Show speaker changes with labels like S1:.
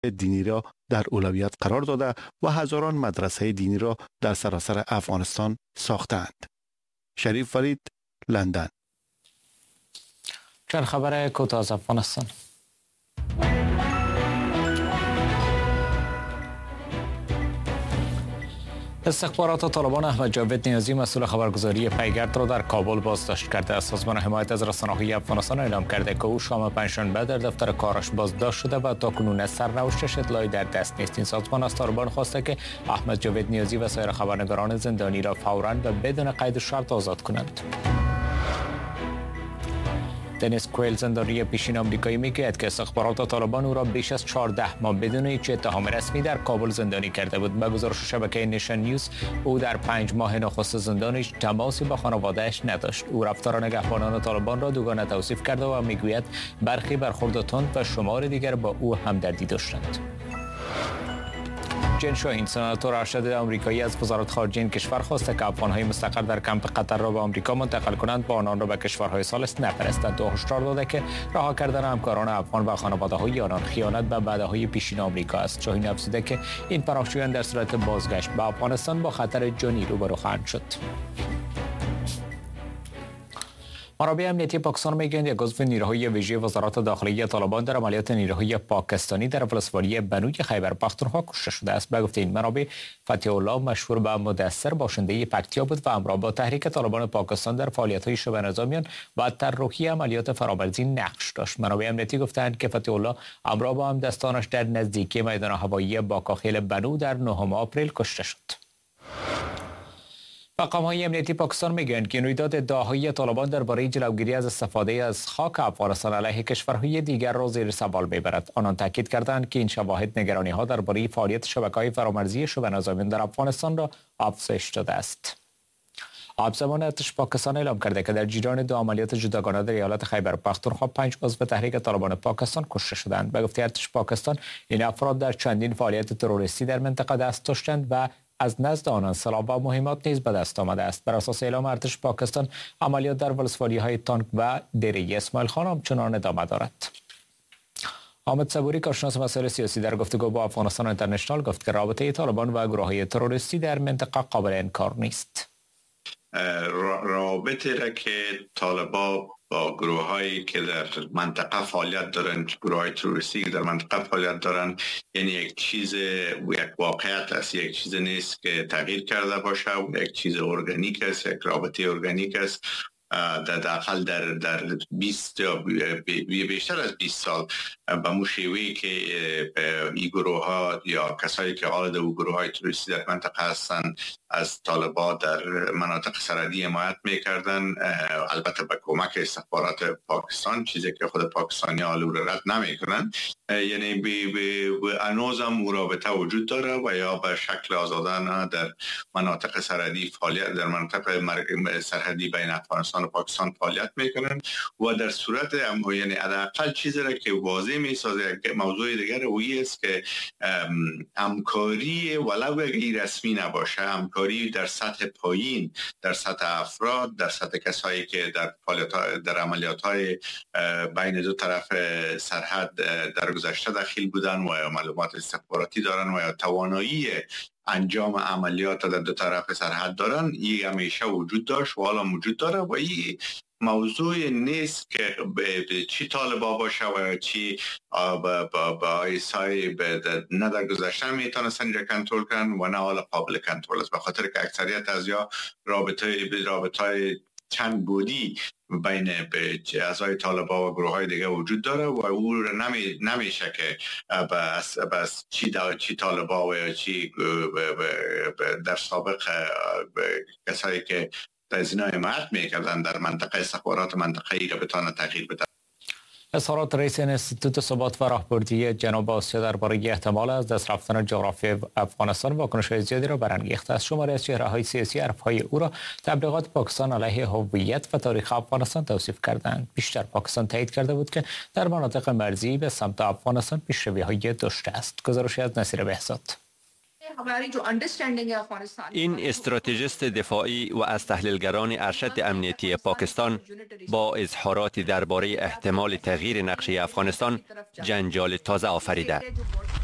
S1: دینی را در اولویت قرار داده و هزاران مدرسه دینی را در سراسر افغانستان ساختند. شریف فرید، لندن.
S2: چند خبر کوتاه از افغانستان. استخبارات طالبان احمد جاوید نیازی مسئول خبرگزاری پیگرد را در کابل بازداشت کرده است. سازمان حمایت از رسانه‌های افغانستان اعلام کرده که او شام پنجشنبه در دفتر کارش بازداشت شده و تاکنون سرنوشتش اطلاعی در دست نیست. این سازمان از طالبان خواسته که احمد جاوید نیازی و سایر خبرنگاران زندانی را فوراً و بدون قید شرط آزاد کنند. دنیس کویل، زندانی پیشین آمریکایی، میگوید که استخبارات طالبان او را بیش از 14 ماه بدون هیچ اتهام رسمی در کابل زندانی کرده بود. به گزارش شبکه نیشن نیوز، او در 5 ماه نخست زندانش تماسی با خانواده‌اش نداشت. او رفتار نگهبانان طالبان را دوگانه توصیف کرده و میگوید برخی برخورد تند و شمار دیگر با او همدردی داشتند. جین شاهین، سناتور ارشد آمریکایی، از وزارت خارجه این کشور خواسته که افغان‌های مستقر در کمپ قطر را به آمریکا منتقل کنند و آنان را به کشورهای ثالث نفرستند. او هشدار داده که رها کردن همکاران افغان و خانواده‌های آنان خیانت به وعده‌های پیشین آمریکا است. شاهین افزوده که این پناهجویان در صورت بازگشت به افغانستان با خطر جانی روبرو خواهند شد. منابع امنیتی پاکستان میگویند یک عضو نیروهای ویژه وزارت داخلی طالبان در عملیات نیروهای پاکستانی در ولسوالی بنوی خیبر پختونخوا کشته شده است. به گفته این منابع، فتح الله مشهور به مدثر باشنده پکتیا بود و همراه با تحریک طالبان پاکستان در فعالیت‌های شبه نظامیان و طراحی عملیات فرامرزی نقش داشت. منابع امنیتی گفتند که فتح الله همراه با همدستانش در نزدیکی میدان هوایی باکاخیل بنو در 9 آپریل کشته شد. مقام‌های امنیتی پاکستان میگویند که رویداد ادعاهای طالبان درباره جلوگیری از استفاده از خاک افغانستان علیه کشورهای دیگر را زیر سوال میبرد. آنان تاکید کردند که این شواهد نگرانی‌ها درباره فعالیت شبکه‌های فرامرزی شبه نظامیان در افغانستان را افزایش داده است. آبزمان ارتش پاکستان اعلام کرده که در جریان 2 عملیات جداگانه در ایالت خیبر پختونخوا 5 عضو تحریک طالبان پاکستان کشته شدند. به گفته ارتش پاکستان، این افراد در چندین فعالیت تروریستی در منطقه دست داشتند و از نزد آنان سلاح و مهمات نیز به دست آمده است. بر اساس اعلام ارتش پاکستان، عملیات در ولسوالی‌های تانک و دره اسماعیل خان همچنان ادامه دارد. حامد صبوری، کارشناس مسائل سیاسی، در گفتگو با افغانستان اینترنشنال گفت که رابطه طالبان و گروه‌های تروریستی در منطقه قابل انکار نیست.
S3: رابطه را که طالبان با گروه هایی که در منطقه فعالیت دارند، گروه های تروریستی که در منطقه فعالیت دارند، یعنی یک واقعیت است، یک چیز نیست که تغییر کرده باشه، یک چیز ارگانیک است، یک رابطه ارگانیک است. در داخل در 20 یا بیشتر از 20 سال به موشیوی که این گروه ها یا کسایی که عالد و گروه های تروریستی در منطقه هستند از طالبان در مناطق سرحدی حمایت میکردن، البته به کمک استخبارات پاکستان، چیزی که خود پاکستانی ها رو رد نمیکنن. یعنی هنوز هم مرابطه وجود داره و یا به شکل آزادانه در مناطق سرحدی فعالیت، در مناطق سرحدی بین افغانستان و پاکستان فعالیت میکنن و در صورت یعنی حداقل چیزی را که واضح میسازه. موضوع دیگر اویی است که همکاری ولو اگر رسمی نباشه، همکاری در سطح پایین، در سطح افراد، در سطح کسایی که در عملیات‌های بین دو طرف سرحد در گذشته داخل بودن و معلومات استخباراتی دارن و یا توانایی انجام عملیات در دو طرف سرحد دارن، این همیشه وجود داشت و حالا وجود داره و این موضوع نیست که چی طالبا باشه و چی با ایسای نه در گذشته میتونستن اینجا کنترل کنن و نه حالا قابل کنترل است، به خاطر که اکثریت از یا رابطه چند بودی بین اعضای طالبان و گروه های دیگه وجود داره و او نمیشه که بس چی طالبان و یا چی در سابق کسایی که در زینا حمایت میکردن در منطقه استخبارات منطقه ای را بتانه تغییر بده.
S2: اظهارات رئیس انستیتوت ثبات و راهبردی جنوب آسیا درباره احتمال از دست رفتن جغرافی افغانستان واکنش‌های زیادی را برانگیخته است. شماری از چهره‌های سیاسی حرف‌های او را تبلیغات پاکستان علیه هویت و تاریخ افغانستان توصیف کردند. بیشتر پاکستان تایید کرده بود که در مناطق مرزی به سمت افغانستان پیشروی‌های داشته است. گزارشی از نصیر بهزاد.
S4: این استراتژیست دفاعی و از تحلیلگران ارشد امنیتی پاکستان با اظهارات درباره احتمال تغییر نقشه افغانستان جنجال تازه آفریده.